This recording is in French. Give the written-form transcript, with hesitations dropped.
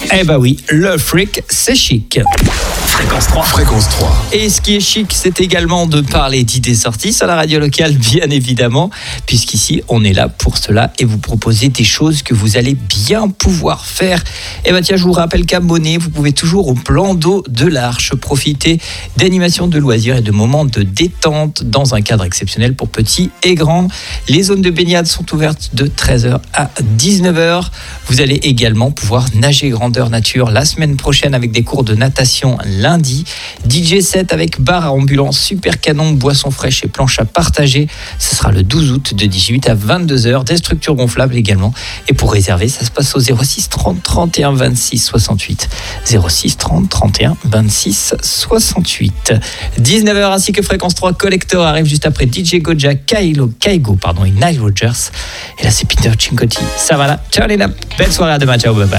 Eh bah oui, le freak, c'est chic. Fréquence 3. Fréquence 3. Et ce qui est chic, c'est également de parler d'idées sorties sur la radio locale, bien évidemment, puisqu'ici, on est là pour cela et vous proposer des choses que vous allez bien pouvoir faire. Et bah tiens, je vous rappelle qu'à Monet, vous pouvez toujours au plan d'eau de l'Arche profiter d'animations de loisirs et de moments de détente dans un cadre exceptionnel pour petits et grands. Les zones de baignade sont ouvertes de 13h à 19h. Vous allez également pouvoir nager grandeur nature la semaine prochaine avec des cours de natation lundi. DJ set avec bar à ambulance, super canon, boissons fraîches et planches à partager. Ce sera le 12 août de 18 à 22h. Des structures gonflables également. Et pour réserver, ça se passe au 06 30 31 26 68. 06 30 31 26 68. 19h ainsi que Fréquence 3 Collector arrive juste après DJ Goja, Kaigo et Nile Rodgers. Et là, c'est Peter Cincotti. Ça va là. Turn it up. Belle soirée à demain. Ciao, bye bye.